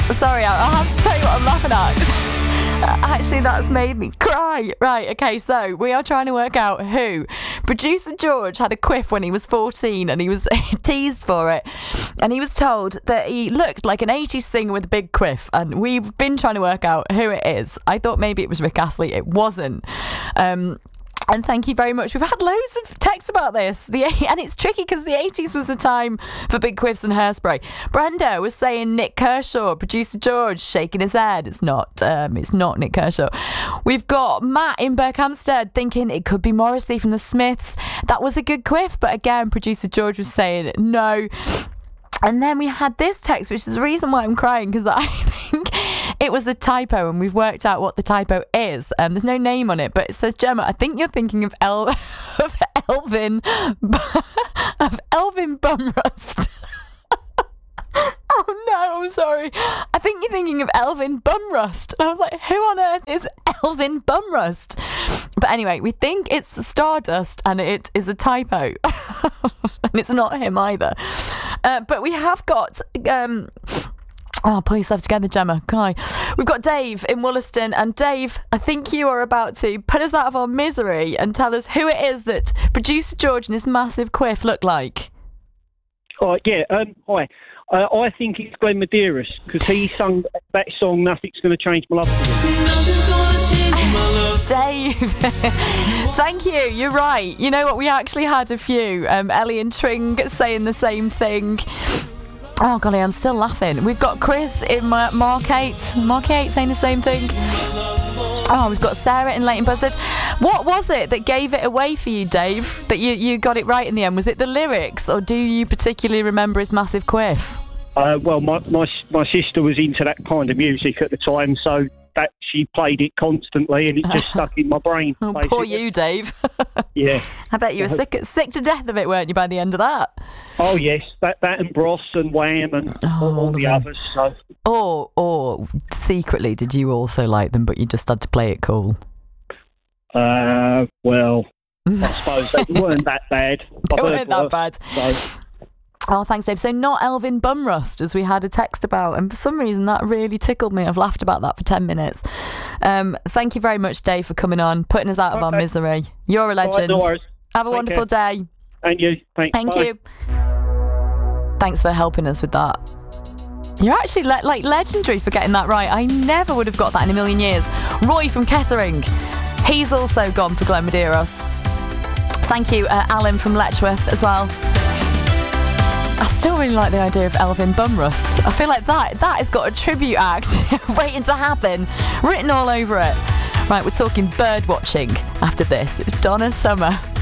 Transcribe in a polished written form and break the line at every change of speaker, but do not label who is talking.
Sorry, I'll have to tell you what I'm laughing at. Actually, that's made me cry. Right, okay, so we are trying to work out who. Producer George had a quiff when he was 14 and he was teased for it. And he was told that he looked like an 80s singer with a big quiff. And we've been trying to work out who it is. I thought maybe it was Rick Astley. It wasn't. And thank you very much. We've had loads of texts about this. And it's tricky because the 80s was a time for big quiffs and hairspray. Brenda was saying Nick Kershaw. Producer George shaking his head. It's not Nick Kershaw. We've got Matt in Berkhamsted thinking it could be Morrissey from the Smiths. That was a good quiff, but again, Producer George was saying no. And then we had this text, which is the reason why I'm crying, because I think it was a typo, and we've worked out what the typo is. There's no name on it, but it says, Gemma, I think you're thinking of Elvin Bumrust. Oh no, I'm sorry. I think you're thinking of Elvin Bumrust. And I was like, who on earth is Elvin Bumrust? But anyway, we think it's Stardust and it is a typo. And it's not him either. But we have got... pull yourself together, Gemma. Kai. We've got Dave in Wollaston. And Dave, I think you are about to put us out of our misery and tell us who it is that Producer George and his massive quiff look like.
Oh, yeah. Hi. I think it's Glenn Medeiros because he sung that song, Nothing's Gonna Change My Love for You.
Dave, thank you. You're right. You know what? We actually had a few. Ellie and Tring saying the same thing. Oh, golly, I'm still laughing. We've got Chris in Margate saying the same thing. Oh, we've got Sarah in Leighton Buzzard. What was it that gave it away for you, Dave, that you got it right in the end? Was it the lyrics, or do you particularly remember his massive quiff?
Well, my sister was into that kind of music at the time, so that she played it constantly, and it just stuck in my brain.
Oh, poor you, Dave.
Yeah.
I bet you were sick to death of it, weren't you, by the end of that?
Oh, yes. That and Bros and Wham and all the others. So.
Or secretly, did you also like them, but you just had to play it cool?
Well, I suppose they weren't that bad.
They weren't that bad.
So.
Oh, thanks, Dave. So not Elvin Bumrust, as we had a text about. And for some reason, that really tickled me. I've laughed about that for 10 minutes. Thank you very much, Dave, for coming on, putting us out of our misery. You're a legend.
No worries.
Have a wonderful day.
Thank you. Thanks.
Thank you. Thanks for helping us with that. You're actually legendary for getting that right. I never would have got that in a million years. Roy from Kettering. He's also gone for Glenn Medeiros. Thank you, Alan from Letchworth as well. I still really like the idea of Elvin Bumrust. I feel like that has got a tribute act waiting to happen, written all over it. Right, we're talking bird watching after this. It's Donna Summer.